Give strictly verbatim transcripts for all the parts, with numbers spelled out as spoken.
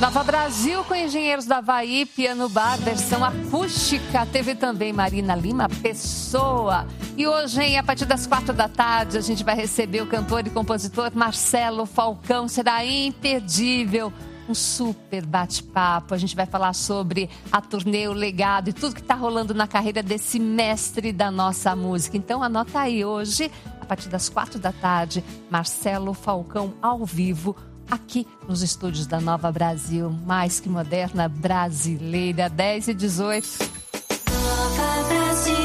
Nova Brasil com Engenheiros do Havaí, Piano Bar, versão acústica. Teve também Marina Lima, Pessoa. E hoje, hein, a partir das quatro da tarde, a gente vai receber o cantor e compositor Marcelo Falcão. Será imperdível. Um super bate-papo. A gente vai falar sobre a turnê, o legado e tudo que está rolando na carreira desse mestre da nossa música. Então anota aí hoje, a partir das quatro da tarde, Marcelo Falcão ao vivo, aqui nos estúdios da Nova Brasil, mais que moderna brasileira, dez e dezoito. Nova Brasil.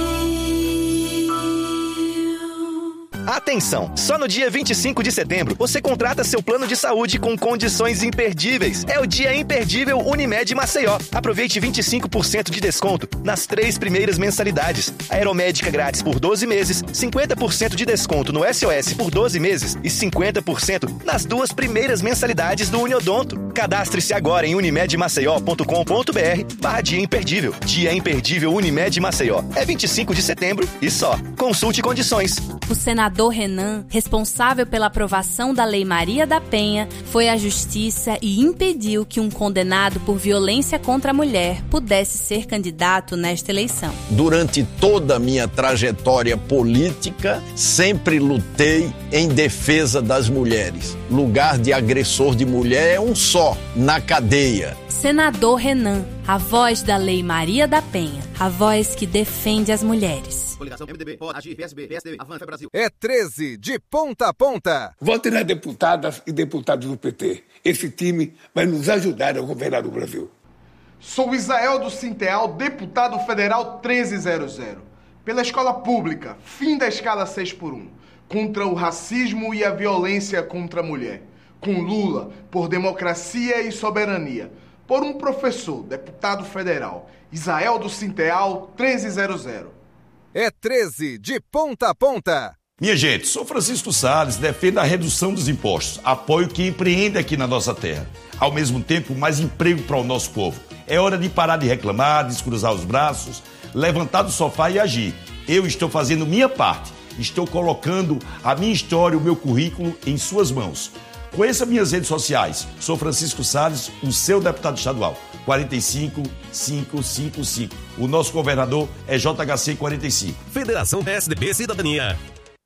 Atenção! Só no dia vinte e cinco de setembro você contrata seu plano de saúde com condições imperdíveis. É o dia imperdível Unimed Maceió. Aproveite vinte e cinco por cento de desconto nas três primeiras mensalidades. Aeromédica grátis por doze meses, cinquenta por cento de desconto no S O S por doze meses e cinquenta por cento nas duas primeiras mensalidades do Uniodonto. Cadastre-se agora em unimed maceió ponto com ponto b r barra dia imperdível. Dia imperdível Unimed Maceió. É vinte e cinco de setembro e só. Consulte condições. O senador Renan, responsável pela aprovação da Lei Maria da Penha, foi à justiça e impediu que um condenado por violência contra a mulher pudesse ser candidato nesta eleição. Durante toda a minha trajetória política, sempre lutei em defesa das mulheres. Lugar de agressor de mulher é um só, na cadeia. Senador Renan, a voz da Lei Maria da Penha, a voz que defende as mulheres. Coligação M D B, pode agir, P S B, P S D B, Avança Brasil. É treze, de ponta a ponta. Vote nas deputadas e deputados do P T. Esse time vai nos ajudar a governar o Brasil. Sou Isael do Sinteal, deputado federal treze zero zero. Pela escola pública, fim da escala seis por um. Contra o racismo e a violência contra a mulher. Com Lula, por democracia e soberania. Por um professor, deputado federal, Isael do Sinteal treze zero zero. É treze, de ponta a ponta. Minha gente, sou Francisco Salles, defendo a redução dos impostos, apoio quem empreende aqui na nossa terra. Ao mesmo tempo, mais emprego para o nosso povo. É hora de parar de reclamar, descruzar os braços, levantar do sofá e agir. Eu estou fazendo minha parte, estou colocando a minha história, o meu currículo em suas mãos. Conheça minhas redes sociais. Sou Francisco Salles, o seu deputado estadual. quarenta e cinco, quinhentos e cinquenta e cinco. O nosso governador é J H C quarenta e cinco. Federação P S D B Cidadania.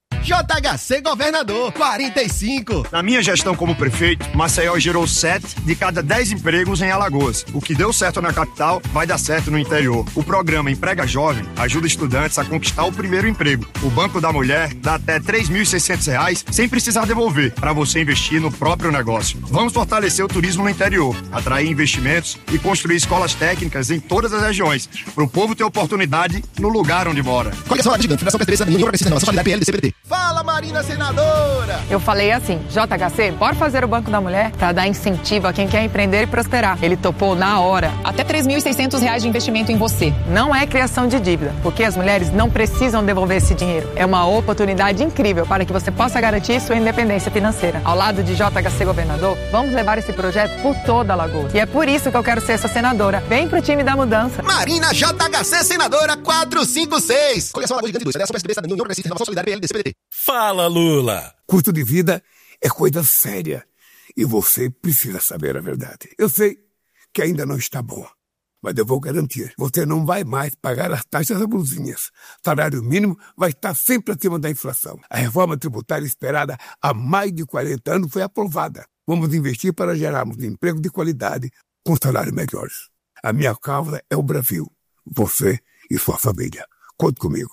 J H C Governador quarenta e cinco. Na minha gestão como prefeito, Maceió gerou sete de cada dez empregos em Alagoas. O que deu certo na capital vai dar certo no interior. O programa Emprega Jovem ajuda estudantes a conquistar o primeiro emprego. O Banco da Mulher dá até três mil e seiscentos reais sem precisar devolver, para você investir no próprio negócio. Vamos fortalecer o turismo no interior, atrair investimentos e construir escolas técnicas em todas as regiões, para o povo ter oportunidade no lugar onde mora. Coligação Gigante, Federação P S D B, Cidadania, Progressista, Renovação, Solidariedade, P L, D C, P D T. Fala, Marina Senadora! Eu falei assim, J H C, bora fazer o Banco da Mulher para dar incentivo a quem quer empreender e prosperar. Ele topou na hora. Até três mil e seiscentos reais de investimento em você. Não é criação de dívida, porque as mulheres não precisam devolver esse dinheiro. É uma oportunidade incrível para que você possa garantir sua independência financeira. Ao lado de J H C Governador, vamos levar esse projeto por toda a Alagoas. E é por isso que eu quero ser essa senadora. Vem pro time da mudança. Marina J H C Senadora quatrocentos e cinquenta e seis. Coligação Alagoas Gigante dois, Federação P S D B, Cidadania, União Progressista, Renovação, Solidariedade, P L, D C, P D T. Fala, Lula! Custo de vida é coisa séria e você precisa saber a verdade. Eu sei que ainda não está bom, mas eu vou garantir. Você não vai mais pagar as taxas abusivas. Salário mínimo vai estar sempre acima da inflação. A reforma tributária esperada há mais de quarenta anos foi aprovada. Vamos investir para gerarmos emprego de qualidade com salários melhores. A minha causa é o Brasil. Você e sua família. Conte comigo.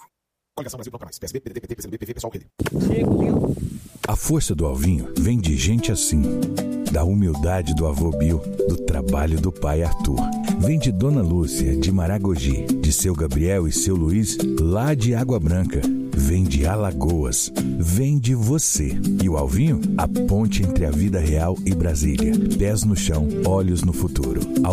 A força do Alvinho vem de gente assim, da humildade do avô Bill, do trabalho do pai Arthur. Vem de Dona Lúcia, de Maragogi, de seu Gabriel e seu Luiz, lá de Água Branca. Vem de Alagoas, vem de você. E o Alvinho, a ponte entre a vida real e Brasília. Pés no chão, olhos no futuro.